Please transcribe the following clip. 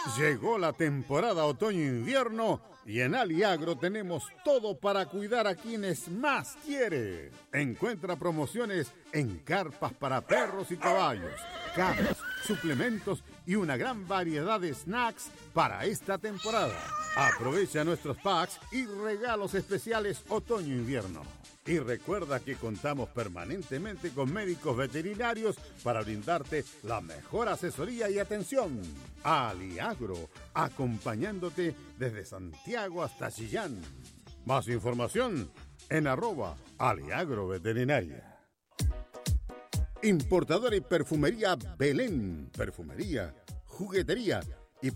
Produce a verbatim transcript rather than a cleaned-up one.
Llegó la temporada otoño-invierno y en Aliagro tenemos todo para cuidar a quienes más quiere. Encuentra promociones en carpas para perros y caballos, camas, suplementos y una gran variedad de snacks para esta temporada. Aprovecha nuestros packs y regalos especiales otoño-invierno. Y recuerda que contamos permanentemente con médicos veterinarios para brindarte la mejor asesoría y atención. Aliagro, acompañándote desde Santiago hasta Chillán. Más información en arroba Aliagro Veterinaria. Importadora y perfumería Belén. Perfumería, juguetería